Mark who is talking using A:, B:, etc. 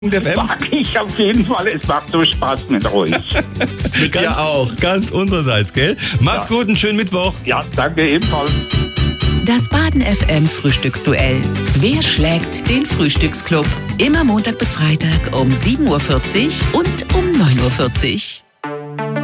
A: Mag ich auf jeden Fall. Es macht so Spaß mit euch.
B: Mit dir auch. Ganz unsererseits, gell? Macht's gut, einen schönen Mittwoch.
A: Ja, danke ebenfalls.
C: Das Baden FM Frühstücksduell. Wer schlägt den Frühstücksclub? Immer Montag bis Freitag um 7.40 Uhr und um 9.40 Uhr.